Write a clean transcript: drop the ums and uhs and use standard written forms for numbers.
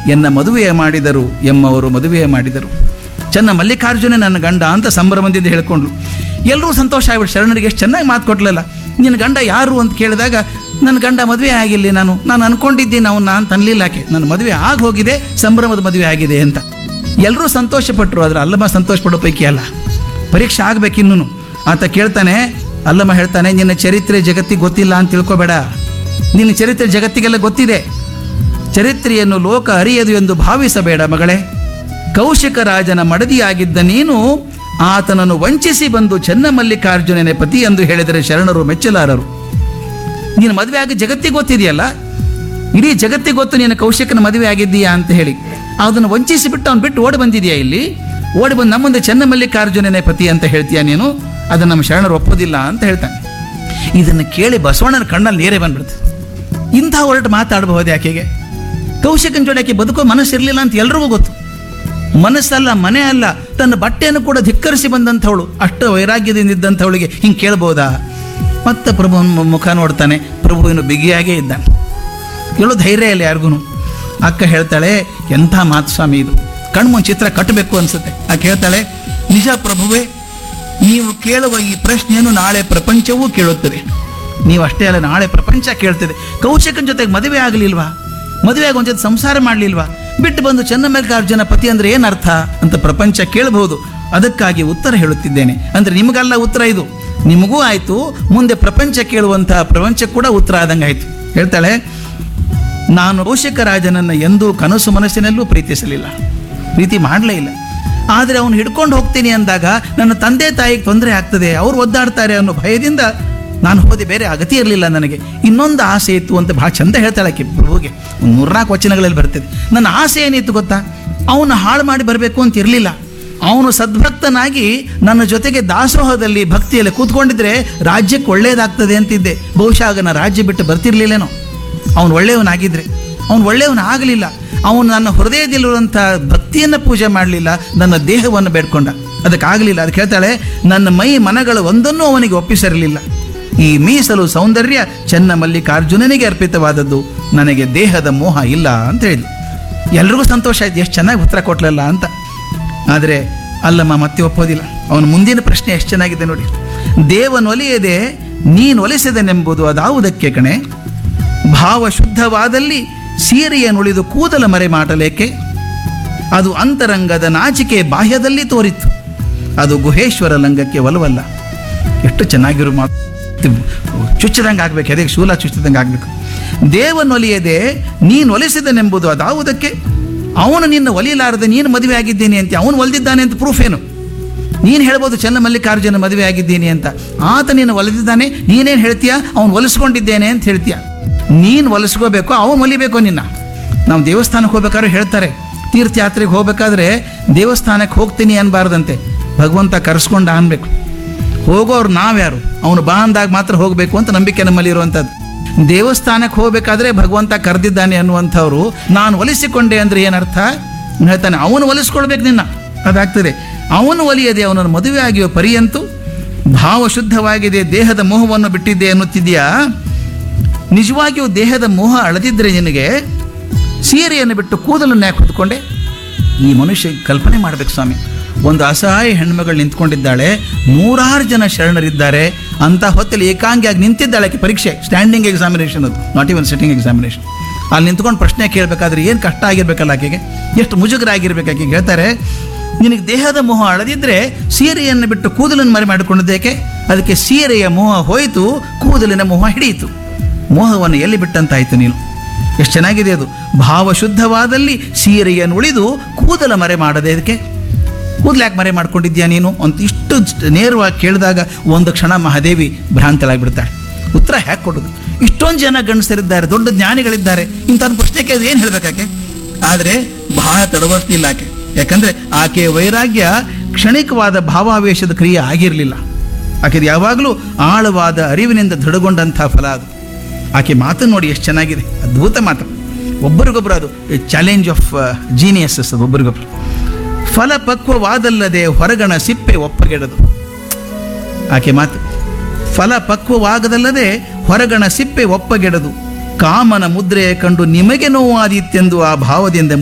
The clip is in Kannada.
ಎನ್ನ ಮದುವೆ ಮಾಡಿದರು ಎಮ್ಮವರು ಮದುವೆ ಮಾಡಿದರು. ಚೆನ್ನ ಮಲ್ಲಿಕಾರ್ಜುನ ನನ್ನ ಗಂಡ ಅಂತ ಸಂಭ್ರಮದಿಂದ ಹೇಳ್ಕೊಂಡ್ರು. ಎಲ್ಲರೂ ಸಂತೋಷ ಆಗ್ಬಿಟ್ಟು ಶರಣರಿಗೆ ಎಷ್ಟು ಚೆನ್ನಾಗಿ ಮಾತು ಕೊಟ್ಲಲ್ಲ. ನಿನ್ನ ಗಂಡ ಯಾರು ಅಂತ ಕೇಳಿದಾಗ ನನ್ನ ಗಂಡ ಮದುವೆ ಆಗಿಲ್ಲ, ನಾನು ಅನ್ಕೊಂಡಿದ್ದೀನಿ ಅವನ್ನ ಅಂತ ಅನ್ಲಿಲ್ಲ ಆಕೆ. ನನ್ನ ಮದುವೆ ಆಗಿ ಹೋಗಿದೆ, ಸಂಭ್ರಮದ ಮದುವೆ ಆಗಿದೆ ಅಂತ ಎಲ್ಲರೂ ಸಂತೋಷಪಟ್ಟರು. ಆದರೆ ಅಲ್ಲಮ್ಮ ಸಂತೋಷ ಪಡೋ ಪೈಕಿ ಅಲ್ಲ. ಪರೀಕ್ಷೆ ಆಗ್ಬೇಕಿನ್ನೂ. ಆತ ಕೇಳ್ತಾನೆ, ಅಲ್ಲಮ್ಮ ಹೇಳ್ತಾನೆ, ನಿನ್ನ ಚರಿತ್ರೆ ಜಗತ್ತಿಗೆ ಗೊತ್ತಿಲ್ಲ ಅಂತ ತಿಳ್ಕೊಬೇಡ. ನಿನ್ನ ಚರಿತ್ರೆ ಜಗತ್ತಿಗೆಲ್ಲ ಗೊತ್ತಿದೆ. ಚರಿತ್ರೆಯನ್ನು ಲೋಕ ಅರಿಯದು ಎಂದು ಭಾವಿಸಬೇಡ ಮಗಳೇ. ಕೌಶಿಕ ರಾಜನ ಮಡದಿಯಾಗಿದ್ದ ನೀನು ಆತನನ್ನು ವಂಚಿಸಿ ಬಂದು ಚೆನ್ನಮಲ್ಲಿಕಾರ್ಜುನನೇ ಪತಿ ಎಂದು ಹೇಳಿದರೆ ಶರಣರು ಮೆಚ್ಚಲಾರರು. ನೀನು ಮದುವೆ ಆಗಿ ಜಗತ್ತಿಗೆ ಗೊತ್ತಿದೆಯಲ್ಲ, ಇಡೀ ಜಗತ್ತಿಗೆ ಗೊತ್ತು ನೀನು ಕೌಶಿಕನ ಮದುವೆ ಆಗಿದ್ದೀಯಾ ಅಂತ ಹೇಳಿ. ಅದನ್ನು ವಂಚಿಸಿ ಬಿಟ್ಟು ಅವ್ನು ಬಿಟ್ಟು ಓಡಿ ಬಂದಿದೆಯಾ ಇಲ್ಲಿ? ಓಡಿ ಬಂದು ನಮ್ಮಂದೆ ಚೆನ್ನಮಲ್ಲಿಕಾರ್ಜುನನೇ ಪತಿ ಅಂತ ಹೇಳ್ತೀಯಾ ನೀನು? ಅದನ್ನು ನಮ್ಮ ಶರಣರು ಒಪ್ಪೋದಿಲ್ಲ ಅಂತ ಹೇಳ್ತಾನೆ. ಇದನ್ನು ಕೇಳಿ ಬಸವಣ್ಣನ ಕಣ್ಣಲ್ಲಿ ನೀರೇ ಬಂದ್ಬಿಡ್ತು. ಇಂಥ ಹೊರಟು ಮಾತಾಡಬಹುದು ಆಕೆಗೆ? ಕೌಶಿಕನ ಜೋಡಿ ಆಕೆ ಬದುಕೋ ಮನಸ್ಸಿರಲಿಲ್ಲ ಅಂತ ಎಲ್ರಿಗೂ ಗೊತ್ತು. ಮನಸ್ಸಲ್ಲ, ಮನೆ ಅಲ್ಲ, ತನ್ನ ಬಟ್ಟೆಯನ್ನು ಕೂಡ ಧಿಕ್ಕರಿಸಿ ಬಂದಂಥವಳು, ಅಷ್ಟು ವೈರಾಗ್ಯದಿಂದ ಇದ್ದಂಥವಳಿಗೆ ಹಿಂಗೆ ಕೇಳ್ಬೋದಾ? ಮತ್ತೆ ಪ್ರಭುವನ ಮುಖ ನೋಡ್ತಾನೆ. ಪ್ರಭು ಇನ್ನು ಬಿಗಿಯಾಗೇ ಇದ್ದಾನೆ, ಹೇಳೋ ಧೈರ್ಯ ಇಲ್ಲ ಯಾರಿಗೂ. ಅಕ್ಕ ಹೇಳ್ತಾಳೆ, ಎಂಥ ಮಾತು ಸ್ವಾಮಿ ಇದು, ಕಣ್ಮುಂದು ಚಿತ್ರ ಕಟ್ಟಬೇಕು ಅನ್ಸುತ್ತೆ. ಆಕೆ ಹೇಳ್ತಾಳೆ, ನಿಜ ಪ್ರಭುವೇ, ನೀವು ಕೇಳುವ ಈ ಪ್ರಶ್ನೆಯನ್ನು ನಾಳೆ ಪ್ರಪಂಚವೂ ಕೇಳುತ್ತದೆ. ನೀವು ಅಷ್ಟೇ ಅಲ್ಲ, ನಾಳೆ ಪ್ರಪಂಚ ಕೇಳ್ತದೆ. ಕೌಶಿಕನ ಜೊತೆಗೆ ಮದುವೆ ಆಗಲಿಲ್ವಾ? ಮದುವೆ ಆಗಿ ಒಂದು ಜೊತೆ ಸಂಸಾರ ಮಾಡಲಿಲ್ವಾ? ಬಿಟ್ಟು ಬಂದು ಚೆನ್ನಮಲ್ಲಿಕಾರ್ಜುನ ಪತಿ ಅಂದರೆ ಏನರ್ಥ ಅಂತ ಪ್ರಪಂಚ ಕೇಳಬಹುದು. ಅದಕ್ಕಾಗಿ ಉತ್ತರ ಹೇಳುತ್ತಿದ್ದೇನೆ. ಅಂದರೆ ನಿಮಗಲ್ಲ ಉತ್ತರ ಇದು, ನಿಮಗೂ ಆಯಿತು, ಮುಂದೆ ಪ್ರಪಂಚ ಕೇಳುವಂತಹ ಪ್ರಪಂಚ ಕೂಡ ಉತ್ತರ ಆದಂಗೆ ಆಯಿತು. ಹೇಳ್ತಾಳೆ, ನಾನು ಕೌಶಿಕ ರಾಜನನ್ನು ಎಂದೂ ಕನಸು ಮನಸ್ಸಿನಲ್ಲೂ ಪ್ರೀತಿಸಲಿಲ್ಲ, ಪ್ರೀತಿ ಮಾಡಲೇ ಇಲ್ಲ. ಆದರೆ ಅವನು ಹಿಡ್ಕೊಂಡು ಹೋಗ್ತೀನಿ ಅಂದಾಗ ನನ್ನ ತಂದೆ ತಾಯಿಗೆ ತೊಂದರೆ ಆಗ್ತದೆ, ಅವ್ರು ಒದ್ದಾಡ್ತಾರೆ ಅನ್ನೋ ಭಯದಿಂದ ನಾನು ಹೋದೆ, ಬೇರೆ ಅಗತ್ಯ ಇರಲಿಲ್ಲ ನನಗೆ. ಇನ್ನೊಂದು ಆಸೆ ಇತ್ತು ಅಂತ ಭಾಳ ಚಂದ ಹೇಳ್ತಾಳೆ ಆಕೆ ಪ್ರಭುಗೆ. ಒಂದು 3-4 ವಚನಗಳಲ್ಲಿ ಬರ್ತದೆ. ನನ್ನ ಆಸೆ ಏನಿತ್ತು ಗೊತ್ತಾ? ಅವನು ಹಾಳು ಮಾಡಿ ಬರಬೇಕು ಅಂತ ಇರಲಿಲ್ಲ. ಅವನು ಸದ್ಭಕ್ತನಾಗಿ ನನ್ನ ಜೊತೆಗೆ ದಾಸೋಹದಲ್ಲಿ ಭಕ್ತಿಯಲ್ಲಿ ಕೂತ್ಕೊಂಡಿದ್ರೆ ರಾಜ್ಯಕ್ಕೆ ಒಳ್ಳೇದಾಗ್ತದೆ ಅಂತಿದ್ದೆ. ಬಹುಶಃ ಆಗ ನಾನು ರಾಜ್ಯ ಬಿಟ್ಟು ಬರ್ತಿರ್ಲಿಲ್ಲೇನೋ. ಅವನು ಒಳ್ಳೆಯವನಾಗಿದ್ರೆ. ಅವನು ಒಳ್ಳೆಯವನಾಗಲಿಲ್ಲ. ಅವನು ನನ್ನ ಹೃದಯದಲ್ಲಿರುವಂಥ ಭಕ್ತಿಯನ್ನು ಪೂಜೆ ಮಾಡಲಿಲ್ಲ, ನನ್ನ ದೇಹವನ್ನು ಬೇಡ್ಕೊಂಡ. ಅದಕ್ಕಾಗಲಿಲ್ಲ. ಅದಕ್ಕೆ ಹೇಳ್ತಾಳೆ, ನನ್ನ ಮೈ ಮನಗಳು ಒಂದನ್ನೂ ಅವನಿಗೆ ಒಪ್ಪಿಸಿರಲಿಲ್ಲ. ಈ ಮೀಸಲು ಸೌಂದರ್ಯ ಚೆನ್ನಮಲ್ಲಿಕಾರ್ಜುನನಿಗೆ ಅರ್ಪಿತವಾದದ್ದು, ನನಗೆ ದೇಹದ ಮೋಹ ಇಲ್ಲ ಅಂತ ಹೇಳಿದ್ಲು. ಎಲ್ರಿಗೂ ಸಂತೋಷ ಆಯ್ತು, ಎಷ್ಟು ಚೆನ್ನಾಗಿ ಉತ್ತರ ಕೊಟ್ಲಲ್ಲ ಅಂತ. ಆದರೆ ಅಲ್ಲಮ್ಮ ಮತ್ತೆ ಒಪ್ಪೋದಿಲ್ಲ. ಅವನ ಮುಂದಿನ ಪ್ರಶ್ನೆ ಎಷ್ಟು ಚೆನ್ನಾಗಿದೆ ನೋಡಿ. ದೇವನೊಲಿಯದೆ ನೀನೊಲಿಸಿದನೆಂಬುದು ಅದಾವುದಕ್ಕೆ ಕಣೆ? ಭಾವ ಶುದ್ಧವಾದಲ್ಲಿ ಸೀರೆಯನ್ನುಳಿದು ಕೂದಲ ಮರೆ ಮಾಡಲೇಕೆ? ಅದು ಅಂತರಂಗದ ನಾಚಿಕೆ ಬಾಹ್ಯದಲ್ಲಿ ತೋರಿತ್ತು, ಅದು ಗುಹೇಶ್ವರ ಲಂಗಕ್ಕೆ ಒಲವಲ್ಲ. ಎಷ್ಟು ಚೆನ್ನಾಗಿರೋ ಮಾತು, ಚುಚ್ಚದಂಗೆ ಆಗ್ಬೇಕು, ಅದಕ್ಕೆ ಶೂಲ ಚುಚ್ಚದಂಗೆ ಆಗ್ಬೇಕು. ದೇವನೊಲಿಯದೆ ನೀನು ಒಲಿಸಿದನೆಂಬುದು ಅದಾವುದಕ್ಕೆ? ಅವನು ನಿನ್ನ ಒಲಿಲಾರದೆ ನೀನು ಮದುವೆ ಆಗಿದ್ದೀನಿ ಅಂತ, ಅವನು ಒಲಿದಿದ್ದಾನೆ ಅಂತ ಪ್ರೂಫ್ ಏನು? ನೀನು ಹೇಳ್ಬೋದು ಚೆನ್ನಮಲ್ಲಿಕಾರ್ಜುನ ಮದುವೆ ಆಗಿದ್ದೀನಿ ಅಂತ, ಆತ ನೀನು ಒಲಿದಿದ್ದಾನೆ, ನೀನೇನು ಹೇಳ್ತೀಯ? ಅವನು ಒಲಿಸ್ಕೊಂಡಿದ್ದೇನೆ ಅಂತ ಹೇಳ್ತೀಯ. ನೀನು ಒಲಿಸ್ಕೋಬೇಕು, ಅವನು ಒಲಿಬೇಕು ನಿನ್ನ. ನಾವು ದೇವಸ್ಥಾನಕ್ಕೆ ಹೋಗ್ಬೇಕಾದ್ರೆ ಹೇಳ್ತಾರೆ, ತೀರ್ಥಯಾತ್ರೆಗೆ ಹೋಗ್ಬೇಕಾದ್ರೆ ದೇವಸ್ಥಾನಕ್ಕೆ ಹೋಗ್ತೀನಿ ಅನ್ಬಾರ್ದಂತೆ, ಭಗವಂತ ಕರೆಸ್ಕೊಂಡ ಅನ್ಬೇಕು. ಹೋಗೋರು ನಾವ್ಯಾರು? ಅವನು ಬಾ ಅಂದಾಗ ಮಾತ್ರ ಹೋಗಬೇಕು ಅಂತ ನಂಬಿಕೆ ನಮ್ಮಲ್ಲಿ ಇರುವಂಥದ್ದು. ದೇವಸ್ಥಾನಕ್ಕೆ ಹೋಗಬೇಕಾದ್ರೆ ಭಗವಂತ ಕರೆದಿದ್ದಾನೆ ಅನ್ನುವಂಥವ್ರು ನಾನು ಒಲಿಸಿಕೊಂಡೆ ಅಂದರೆ ಏನರ್ಥ? ಹೇಳ್ತಾನೆ, ಅವನು ಒಲಿಸ್ಕೊಳ್ಬೇಕು ನಿನ್ನ, ಅದಾಗ್ತದೆ. ಅವನು ಒಲಿಯದೆ ಅವನನ್ನು ಮದುವೆ ಆಗಿಯೋ ಪರ್ಯಂತು ಭಾವ ಶುದ್ಧವಾಗಿದೆ, ದೇಹದ ಮೋಹವನ್ನು ಬಿಟ್ಟಿದ್ದೆ ಅನ್ನುತ್ತಿದೆಯಾ? ನಿಜವಾಗಿಯೂ ದೇಹದ ಮೋಹ ಅಳದಿದ್ರೆ ನಿನಗೆ ಸೀರೆಯನ್ನು ಬಿಟ್ಟು ಕೂದಲನ್ನು ಯಾಕೆ ಹೊತ್ಕೊಂಡೆ? ಈ ಮನುಷ್ಯ ಕಲ್ಪನೆ ಮಾಡಬೇಕು ಸ್ವಾಮಿ. ಒಂದು ಅಸಹಾಯ ಹೆಣ್ಮಗಳು ನಿಂತ್ಕೊಂಡಿದ್ದಾಳೆ, 100 ಜನ ಶರಣರಿದ್ದಾರೆ ಅಂತ ಹೊತ್ತಲ್ಲಿ ಏಕಾಂಗಿಯಾಗಿ ನಿಂತಿದ್ದಾಳೆ ಆಕೆ. ಪರೀಕ್ಷೆ, ಸ್ಟ್ಯಾಂಡಿಂಗ್ ಎಕ್ಸಾಮಿನೇಷನ್, ಅದು ನಾಟ್ ಇವನ್ ಸಿಟ್ಟಿಂಗ್ ಎಕ್ಸಾಮಿನೇಷನ್. ಅಲ್ಲಿ ನಿಂತ್ಕೊಂಡು ಪ್ರಶ್ನೆ ಕೇಳಬೇಕಾದ್ರೆ ಏನು ಕಷ್ಟ ಆಗಿರ್ಬೇಕಲ್ಲ ಆಕೆಗೆ, ಎಷ್ಟು ಮುಜುಗರ ಆಗಿರ್ಬೇಕು ಆಕೆಗೆ. ಹೇಳ್ತಾರೆ, ನಿನಗೆ ದೇಹದ ಮೋಹ ಅಳದಿದ್ರೆ ಸೀರೆಯನ್ನು ಬಿಟ್ಟು ಕೂದಲನ್ನು ಮರೆ ಮಾಡಿಕೊಂಡಿದ್ದೇಕೆ? ಅದಕ್ಕೆ ಸೀರೆಯ ಮೋಹ ಹೋಯಿತು, ಕೂದಲಿನ ಮೋಹ ಹಿಡಿಯಿತು. ಮೋಹವನ್ನು ಎಲ್ಲಿ ಬಿಟ್ಟಂತಾಯಿತು ನೀನು? ಎಷ್ಟು ಚೆನ್ನಾಗಿದೆ ಅದು. ಭಾವ ಶುದ್ಧವಾದಲ್ಲಿ ಸೀರೆಯನ್ನು ಉಳಿದು ಕೂದಲ ಮರೆ ಮಾಡದೆ ಅದಕ್ಕೆ ಕೂದಲು ಯಾಕೆ ಮರೆ ಮಾಡ್ಕೊಂಡಿದ್ಯಾ ನೀನು ಅಂತ ಇಷ್ಟು ನೇರವಾಗಿ ಕೇಳಿದಾಗ ಒಂದು ಕ್ಷಣ ಮಹಾದೇವಿ ಭ್ರಾಂತಳಾಗಿಬಿಡ್ತಾಳೆ. ಉತ್ತರ ಹೇಗೆ ಕೊಡೋದು? ಇಷ್ಟೊಂದು ಜನ ಗಂಡಸರಿದ್ದಾರೆ, ದೊಡ್ಡ ಜ್ಞಾನಿಗಳಿದ್ದಾರೆ, ಇಂಥದ್ದು ಪ್ರಶ್ನೆ ಕೇಳಿದ್ರೆ ಏನು ಹೇಳಬೇಕಾಕೆ? ಆದರೆ ಬಹಳ ತಡವರ್ತಿಲ್ಲ ಆಕೆ. ಯಾಕಂದರೆ ಆಕೆಯ ವೈರಾಗ್ಯ ಕ್ಷಣಿಕವಾದ ಭಾವಾವೇಶದ ಕ್ರಿಯೆ ಆಗಿರಲಿಲ್ಲ. ಆಕೆದು ಯಾವಾಗಲೂ ಆಳವಾದ ಅರಿವಿನಿಂದ ದೃಢಗೊಂಡಂಥ ಫಲ ಅದು. ಆಕೆ ಮಾತನ್ನು ನೋಡಿ ಎಷ್ಟು ಚೆನ್ನಾಗಿದೆ, ಅದ್ಭುತ ಮಾತು. ಒಬ್ಬರಿಗೊಬ್ಬರು ಅದು ಚಾಲೆಂಜ್ ಆಫ್ ಜೀನಿಯಸಸ್. ಅದು ಒಬ್ಬರಿಗೊಬ್ಬರು. ಫಲಪಕ್ವವಾದಲ್ಲದೆ ಹೊರಗಣ ಸಿಪ್ಪೆ ಒಪ್ಪಗೆಡದು. ಆಕೆ ಮಾತು, ಫಲಪಕ್ವವಾಗದಲ್ಲದೆ ಹೊರಗಣ ಸಿಪ್ಪೆ ಒಪ್ಪಗೆಡದು. ಕಾಮನ ಮುದ್ರೆ ಕಂಡು ನಿಮಗೆ ನೋವಾದೀತೆಂದು ಆ ಭಾವದಿಂದ